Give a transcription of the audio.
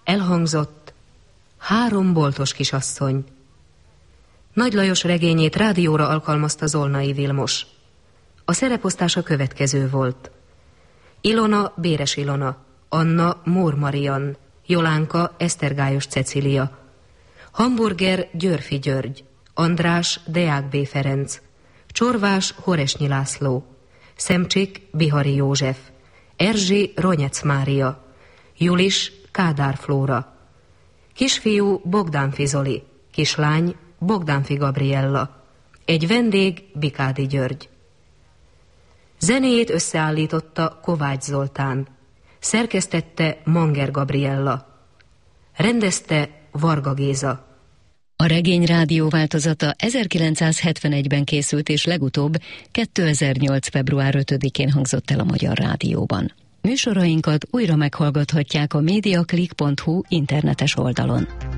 Elhangzott 3 boltos kisasszony. Nagy Lajos regényét rádióra alkalmazta Zolnai Vilmos. A szereposztása következő volt: Ilona Béres Ilona, Anna Mór Marian, Jolánka Esztergályos Cecília, Hamburger Györfi György, András Deák B. Ferenc, Csorvás Horesnyi László, Szemcsik Bihari József, Erzsi Ronyec Mária, Julis Kádár Flóra, kisfiú Bogdánfi Zoli, kislány Bogdánfi Gabriella, egy vendég Bikádi György. Zenéjét összeállította Kovács Zoltán, szerkesztette Manger Gabriella, rendezte Varga Géza. A regény rádió változata 1971-ben készült, és legutóbb 2008. február 5-én hangzott el a Magyar Rádióban. Műsorainkat újra meghallgathatják a mediaclick.hu internetes oldalon.